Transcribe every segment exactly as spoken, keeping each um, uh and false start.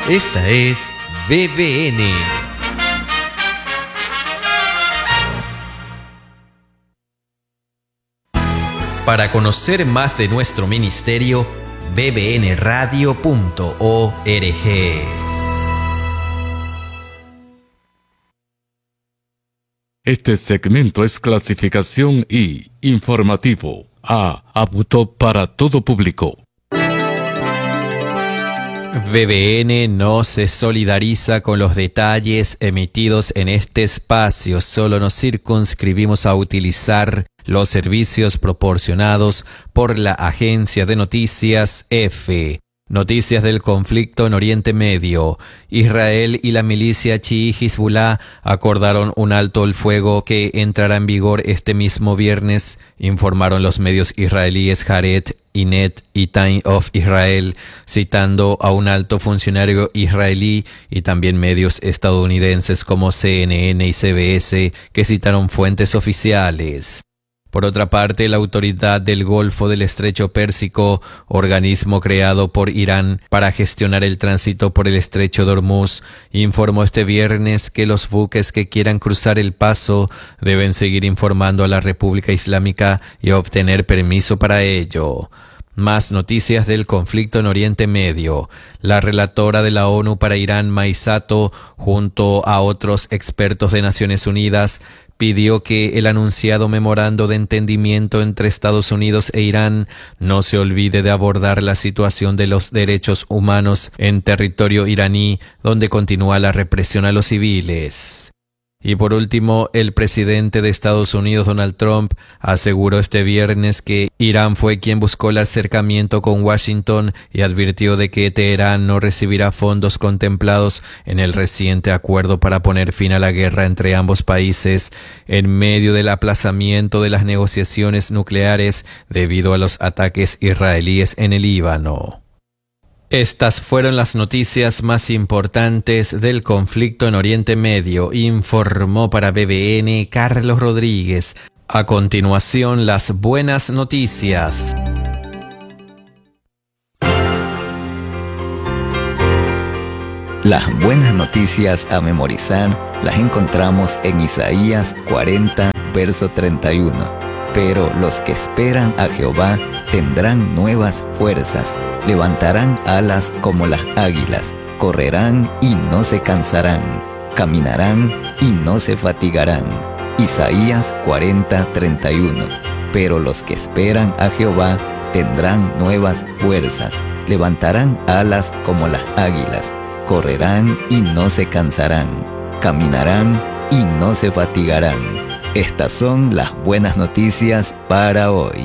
Esta es B B N. Para conocer más de nuestro ministerio, b b n radio punto org. Este segmento es clasificación I, informativo, A, apto para todo público. B B N no se solidariza con los detalles emitidos en este espacio, solo nos circunscribimos a utilizar los servicios proporcionados por la agencia de noticias EFE. Noticias del conflicto en Oriente Medio. Israel y la milicia chií Hezbollah acordaron un alto el fuego que entrará en vigor este mismo viernes, informaron los medios israelíes Haaretz, Ynet y Time of Israel, citando a un alto funcionario israelí, y también medios estadounidenses como C N N y C B S que citaron fuentes oficiales. Por otra parte, la Autoridad del Golfo del Estrecho Pérsico, organismo creado por Irán para gestionar el tránsito por el Estrecho de Hormuz, informó este viernes que los buques que quieran cruzar el paso deben seguir informando a la República Islámica y obtener permiso para ello. Más noticias del conflicto en Oriente Medio. La relatora de la ONU para Irán, Mai Sato, junto a otros expertos de Naciones Unidas, pidió que el anunciado memorando de entendimiento entre Estados Unidos e Irán no se olvide de abordar la situación de los derechos humanos en territorio iraní, donde continúa la represión a los civiles. Y por último, el presidente de Estados Unidos, Donald Trump, aseguró este viernes que Irán fue quien buscó el acercamiento con Washington y advirtió de que Teherán no recibirá fondos contemplados en el reciente acuerdo para poner fin a la guerra entre ambos países en medio del aplazamiento de las negociaciones nucleares debido a los ataques israelíes en el Líbano. Estas fueron las noticias más importantes del conflicto en Oriente Medio, informó para B B N Carlos Rodríguez. A continuación, las buenas noticias. Las buenas noticias a memorizar las encontramos en Isaías cuarenta, verso treinta y uno. Pero los que esperan a Jehová tendrán nuevas fuerzas, levantarán alas como las águilas, correrán y no se cansarán, caminarán y no se fatigarán. Isaías cuarenta, treinta y uno. Pero los que esperan a Jehová tendrán nuevas fuerzas, levantarán alas como las águilas, correrán y no se cansarán, caminarán y no se fatigarán. Estas son las buenas noticias para hoy.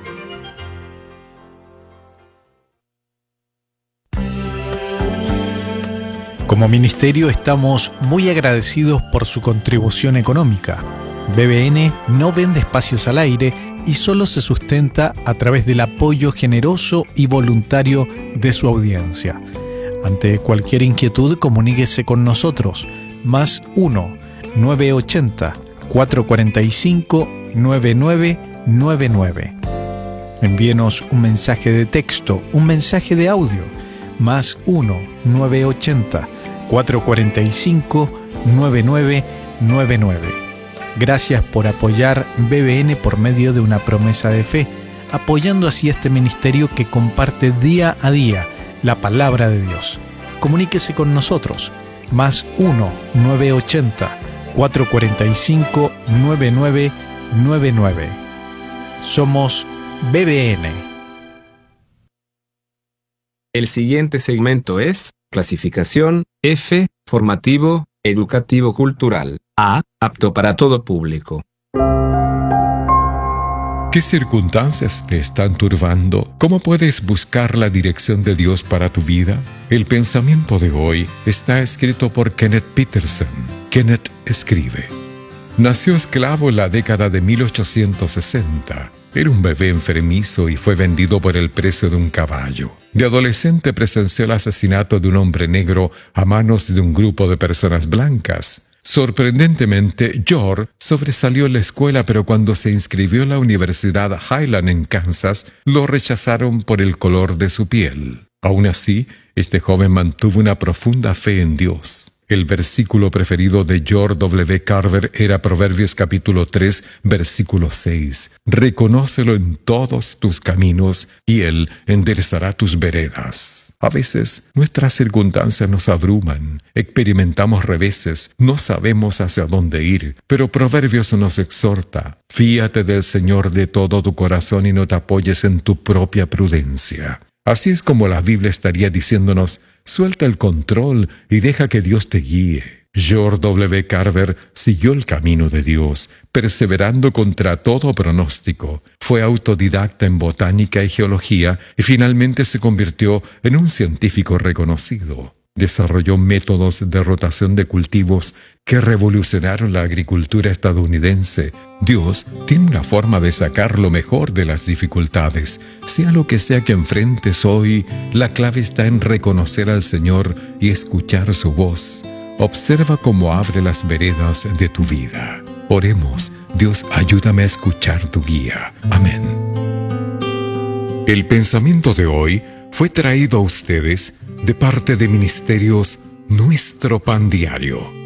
Como ministerio estamos muy agradecidos por su contribución económica. B B N no vende espacios al aire y solo se sustenta a través del apoyo generoso y voluntario de su audiencia. Ante cualquier inquietud, comuníquese con nosotros. Más uno, nueve ochenta, cuatrocientos cuarenta y cinco, noventa y nueve noventa y nueve. Envíenos un mensaje de texto, un mensaje de audio. Más uno, nueve ochenta, cuatrocientos cuarenta y cinco, noventa y nueve noventa y nueve. Gracias por apoyar B B N por medio de una promesa de fe, apoyando así este ministerio que comparte día a día la palabra de Dios. Comuníquese con nosotros. Más uno, nueve ochenta, cuatrocientos cuarenta y cinco, noventa y nueve noventa y nueve. Somos B B N. El siguiente segmento es clasificación F, formativo, educativo cultural. A, apto para todo público. ¿Qué circunstancias te están turbando? ¿Cómo puedes buscar la dirección de Dios para tu vida? El pensamiento de hoy está escrito por Kenneth Peterson. Kenneth escribe: nació esclavo en la década de mil ochocientos sesenta. Era un bebé enfermizo y fue vendido por el precio de un caballo. De adolescente presenció el asesinato de un hombre negro a manos de un grupo de personas blancas. Sorprendentemente, George sobresalió en la escuela, pero cuando se inscribió en la Universidad Highland en Kansas, lo rechazaron por el color de su piel. Aún así, Este joven mantuvo una profunda fe en Dios. El versículo preferido de George W. Carver era Proverbios capítulo tres, versículo seis. Reconócelo en todos tus caminos y Él enderezará tus veredas. A veces nuestras circunstancias nos abruman, experimentamos reveses, no sabemos hacia dónde ir, pero Proverbios nos exhorta: fíate del Señor de todo tu corazón y no te apoyes en tu propia prudencia. Así es como la Biblia estaría diciéndonos: suelta el control y deja que Dios te guíe. George W. Carver siguió el camino de Dios, perseverando contra todo pronóstico. Fue autodidacta en botánica y geología y finalmente se convirtió en un científico reconocido. Desarrolló métodos de rotación de cultivos que revolucionaron la agricultura estadounidense. Dios tiene una forma de sacar lo mejor de las dificultades. Sea lo que sea que enfrentes hoy, la clave está en reconocer al Señor y escuchar su voz. Observa cómo abre las veredas de tu vida. Oremos: Dios, ayúdame a escuchar tu guía. Amén. El pensamiento de hoy fue traído a ustedes de parte de Ministerios Nuestro Pan Diario.